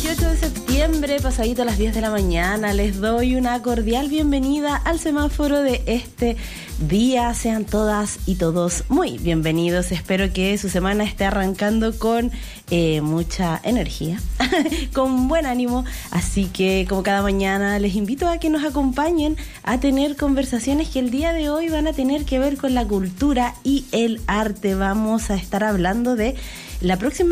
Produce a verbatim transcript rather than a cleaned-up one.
veintiocho de septiembre, pasadito a las diez de la mañana, les doy una cordial bienvenida al semáforo de este día. Sean todas y todos muy bienvenidos. Espero que su semana esté arrancando con eh, mucha energía, con buen ánimo. Así que, como cada mañana, les invito a que nos acompañen a tener conversaciones que el día de hoy van a tener que ver con la cultura y el arte. Vamos a estar hablando de la próxima